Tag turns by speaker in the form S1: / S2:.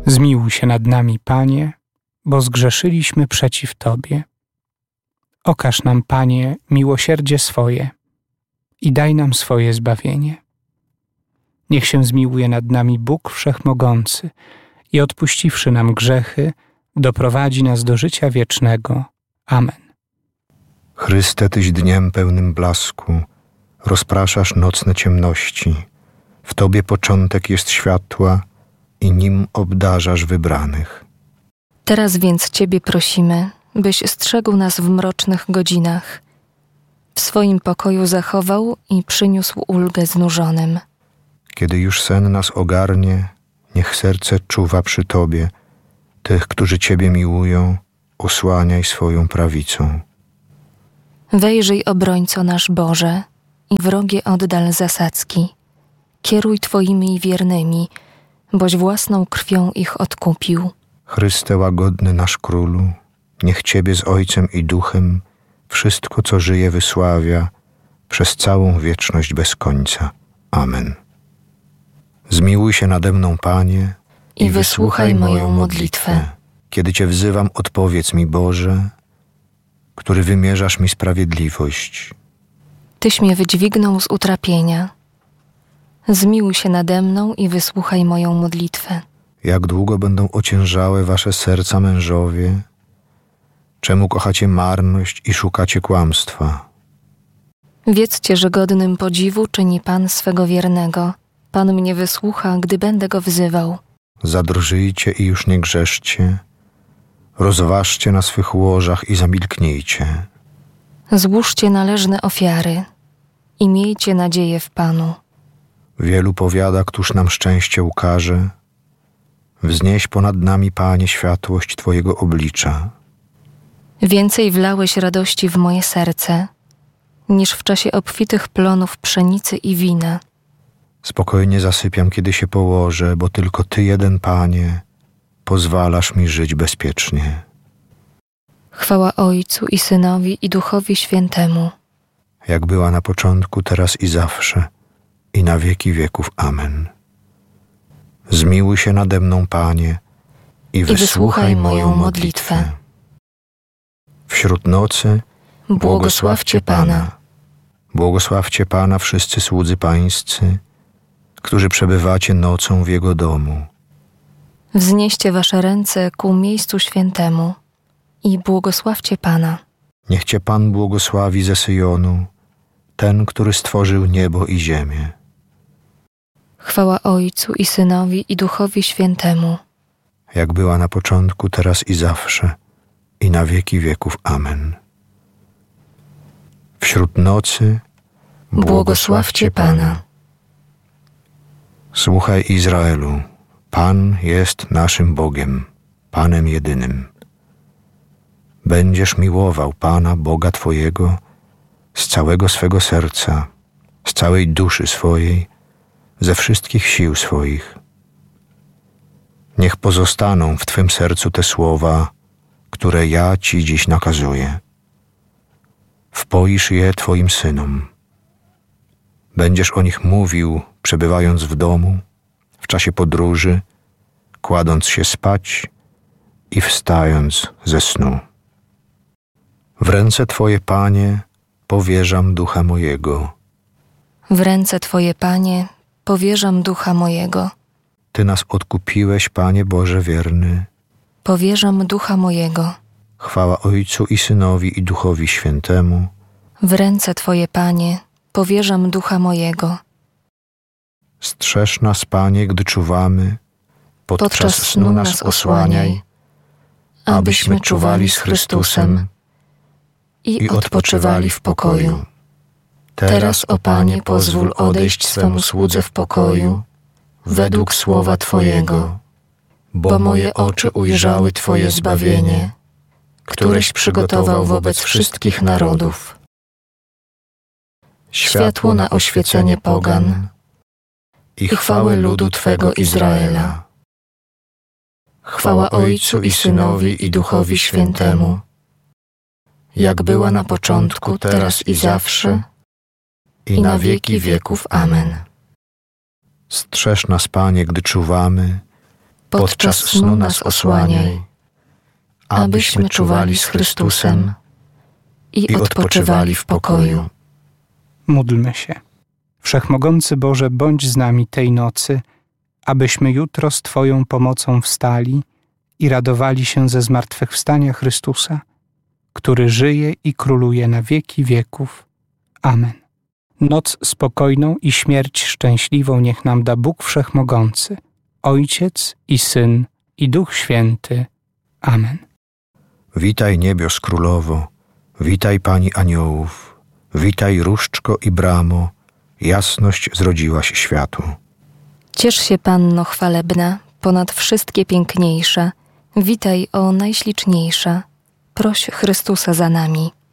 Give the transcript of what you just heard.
S1: Zmiłuj się nad nami, Panie, bo zgrzeszyliśmy przeciw Tobie. Okaż nam, Panie, miłosierdzie swoje i daj nam swoje zbawienie. Niech się zmiłuje nad nami Bóg Wszechmogący i odpuściwszy nam grzechy, doprowadzi nas do życia wiecznego. Amen.
S2: Chryste, Tyś dniem pełnym blasku, rozpraszasz nocne ciemności. W Tobie początek jest światła i nim obdarzasz wybranych.
S3: Teraz więc Ciebie prosimy, byś strzegł nas w mrocznych godzinach, w swoim pokoju zachował i przyniósł ulgę znużonym.
S2: Kiedy już sen nas ogarnie, niech serce czuwa przy Tobie. Tych, którzy Ciebie miłują, osłaniaj swoją prawicą.
S3: Wejrzyj, obrońco nasz Boże, i wrogie oddal zasadzki. Kieruj Twoimi wiernymi, boś własną krwią ich odkupił.
S2: Chryste łagodny nasz Królu, niech Ciebie z Ojcem i Duchem wszystko, co żyje, wysławia przez całą wieczność bez końca. Amen. Zmiłuj się nade mną, Panie,
S3: i wysłuchaj moją modlitwę.
S2: Kiedy Cię wzywam, odpowiedz mi, Boże, który wymierzasz mi sprawiedliwość.
S3: Tyś mnie wydźwignął z utrapienia. Zmiłuj się nade mną i wysłuchaj moją modlitwę.
S2: Jak długo będą ociężałe wasze serca, mężowie? Czemu kochacie marność i szukacie kłamstwa?
S3: Wiedzcie, że godnym podziwu czyni Pan swego wiernego. Pan mnie wysłucha, gdy będę Go wzywał.
S2: Zadrżyjcie i już nie grzeszcie. Rozważcie na swych łożach i zamilknijcie.
S3: Złóżcie należne ofiary i miejcie nadzieję w Panu.
S2: Wielu powiada, któż nam szczęście ukaże. Wznieś ponad nami, Panie, światłość Twojego oblicza.
S3: Więcej wlałeś radości w moje serce, niż w czasie obfitych plonów pszenicy i wina.
S2: Spokojnie zasypiam, kiedy się położę, bo tylko Ty jeden, Panie, pozwalasz mi żyć bezpiecznie.
S3: Chwała Ojcu i Synowi i Duchowi Świętemu.
S2: Jak była na początku, teraz i zawsze, i na wieki wieków. Amen. Zmiłuj się nade mną, Panie, i wysłuchaj moją modlitwę. Wśród nocy błogosławcie Pana. Błogosławcie Pana wszyscy słudzy Pańscy, którzy przebywacie nocą w Jego domu.
S3: Wznieście wasze ręce ku miejscu świętemu i błogosławcie Pana.
S2: Niech Cię Pan błogosławi ze Syjonu, ten, który stworzył niebo i ziemię.
S3: Chwała Ojcu i Synowi i Duchowi Świętemu.
S2: Jak była na początku, teraz i zawsze, i na wieki wieków. Amen. Wśród nocy
S3: błogosławcie Pana.
S2: Słuchaj, Izraelu, Pan jest naszym Bogiem, Panem jedynym. Będziesz miłował Pana, Boga Twojego, z całego swego serca, z całej duszy swojej, ze wszystkich sił swoich. Niech pozostaną w Twym sercu te słowa, które ja Ci dziś nakazuję. Wpoisz je Twoim synom. Będziesz o nich mówił, przebywając w domu, w czasie podróży, kładąc się spać i wstając ze snu. W ręce Twoje, Panie, powierzam ducha mojego.
S3: W ręce Twoje, Panie, powierzam ducha mojego.
S2: Ty nas odkupiłeś, Panie Boże wierny.
S3: Powierzam ducha mojego.
S2: Chwała Ojcu i Synowi i Duchowi Świętemu.
S3: W ręce Twoje, Panie, powierzam ducha mojego.
S2: Strzeż nas, Panie, gdy czuwamy. Podczas snu nas osłaniaj, abyśmy czuwali z Chrystusem i odpoczywali w pokoju. Teraz, o Panie, pozwól odejść swemu słudze w pokoju, według słowa Twojego, bo moje oczy ujrzały Twoje zbawienie, któreś przygotował wobec wszystkich narodów. Światło na oświecenie pogan i chwałę ludu Twego Izraela. Chwała Ojcu i Synowi i Duchowi Świętemu, jak była na początku, teraz i zawsze, i na wieki wieków. Amen. Strzeż nas, Panie, gdy czuwamy. podczas snu nas osłaniaj, abyśmy czuwali z Chrystusem i odpoczywali w pokoju.
S1: Módlmy się. Wszechmogący Boże, bądź z nami tej nocy, abyśmy jutro z Twoją pomocą wstali i radowali się ze zmartwychwstania Chrystusa, który żyje i króluje na wieki wieków. Amen. Noc spokojną i śmierć szczęśliwą niech nam da Bóg Wszechmogący, Ojciec i Syn i Duch Święty. Amen.
S2: Witaj niebios królowo, witaj Pani aniołów, witaj różdżko i bramo, jasność zrodziłaś światu.
S3: Ciesz się, Panno chwalebna, ponad wszystkie piękniejsza, witaj, o najśliczniejsza, proś Chrystusa za nami.